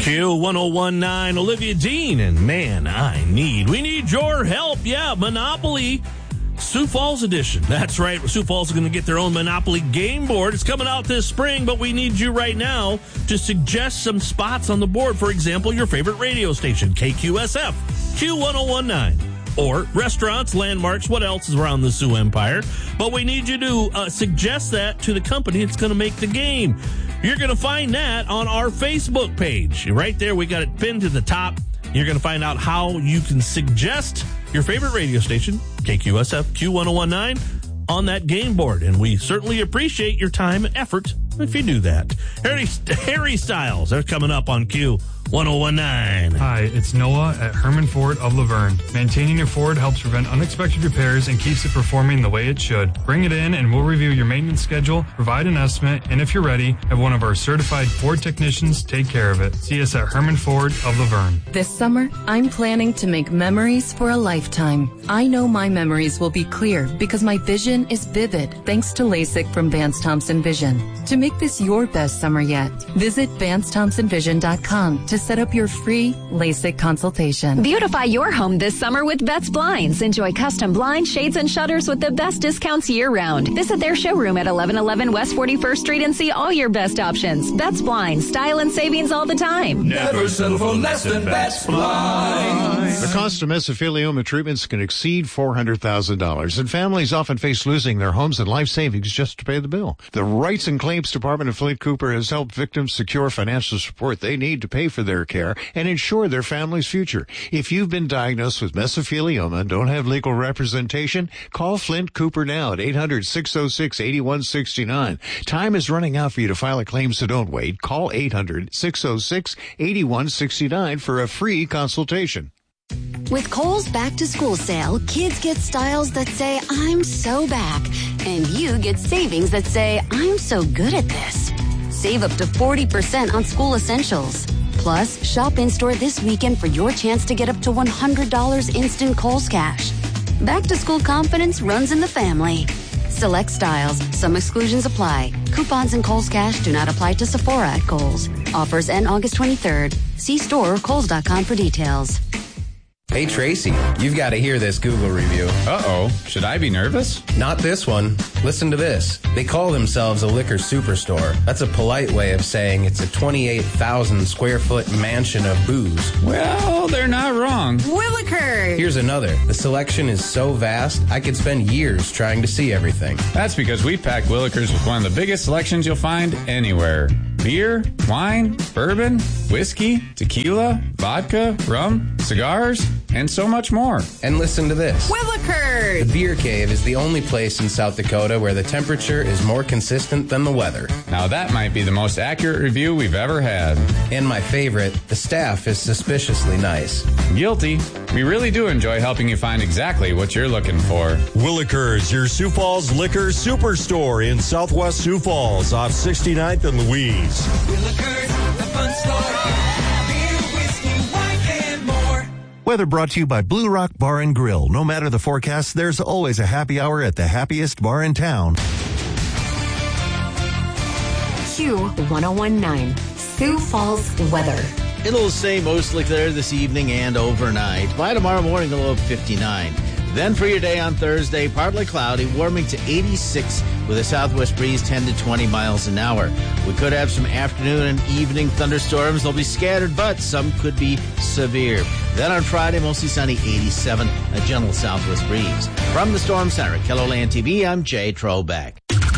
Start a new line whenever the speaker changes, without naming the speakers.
Q1019, Olivia Dean, and man, we need your help. Yeah, Monopoly Sioux Falls edition. That's right. Sioux Falls is going to get their own Monopoly game board. It's coming out this spring, but we need you right now to suggest some spots on the board. For example, your favorite radio station, KQSF, Q1019. Or restaurants, landmarks, what else is around the Sioux Empire. But we need you to suggest that to the company that's going to make the game. You're going to find that on our Facebook page. Right there, we got it pinned to the top. You're going to find out how you can suggest your favorite radio station, KQSF, Q1019, on that game board. And we certainly appreciate your time and effort if you do that. Harry Styles, they're coming up on Q1019.
Hi, it's Noah at Herman Ford of Laverne. Maintaining your Ford helps prevent unexpected repairs and keeps it performing the way it should. Bring it in and we'll review your maintenance schedule, provide an estimate, and if you're ready, have one of our certified Ford technicians take care of it. See us at Herman Ford of Laverne.
This summer, I'm planning to make memories for a lifetime. I know my memories will be clear because my vision is vivid thanks to LASIK from Vance Thompson Vision. To make this your best summer yet, visit VanceThompsonVision.com to set up your free LASIK consultation.
Beautify your home this summer with Betts Blinds. Enjoy custom blinds, shades, and shutters with the best discounts year-round. Visit their showroom at 1111 West 41st Street and see all your best options. Betts Blinds, style and savings all the time.
Never settle for less than Betts Blinds.
The cost of mesothelioma treatments can exceed $400,000, and families often face losing their homes and life savings just to pay the bill. The Rights and Claims Department of Flint Cooper has helped victims secure financial support they need to pay for their care and ensure their family's future. If you've been diagnosed with mesothelioma and don't have legal representation, call Flint Cooper now at 800-606-8169. Time is running out for you to file a claim, so don't wait. Call 800-606-8169 for a free consultation.
With Kohl's back-to-school sale, kids get styles that say, I'm so back. And you get savings that say, I'm so good at this. Save up to 40% on school essentials. Plus, shop in-store this weekend for your chance to get up to $100 instant Kohl's cash. Back-to-school confidence runs in the family. Select styles. Some exclusions apply. Coupons and Kohl's cash do not apply to Sephora at Kohl's. Offers end August 23rd. See store or Kohl's.com for details.
Hey, Tracy, you've got to hear this Google review.
Uh-oh. Should I be nervous?
Not this one. Listen to this. They call themselves a liquor superstore. That's a polite way of saying it's a 28,000 square foot mansion of booze.
Well, they're not wrong.
Willikers!
Here's another. The selection is so vast, I could spend years trying to see everything.
That's because we packed Willikers with one of the biggest selections you'll find anywhere. Beer, wine, bourbon, whiskey, tequila, vodka, rum, cigars, and so much more.
And listen to this.
Willikers!
The Beer Cave is the only place in South Dakota where the temperature is more consistent than the weather.
Now that might be the most accurate review we've ever had.
And my favorite, the staff is suspiciously nice.
Guilty. We really do enjoy helping you find exactly what you're looking for.
Willikers, your Sioux Falls liquor superstore in Southwest Sioux Falls off 69th and Louise.
Willikers, the fun store. Beer, whiskey, wine, and more.
Weather brought to you by Blue Rock Bar and Grill. No matter the forecast, there's always a happy hour at the happiest bar in town.
Q1019, Sioux Falls weather.
It'll stay mostly clear this evening and overnight. By tomorrow morning, a low of 59. Then for your day on Thursday, partly cloudy, warming to 86 with a southwest breeze 10 to 20 miles an hour. We could have some afternoon and evening thunderstorms. They'll be scattered, but some could be severe. Then on Friday, mostly sunny, 87, a gentle southwest breeze. From the Storm Center at KELOLAND TV, I'm Jay Trobeck.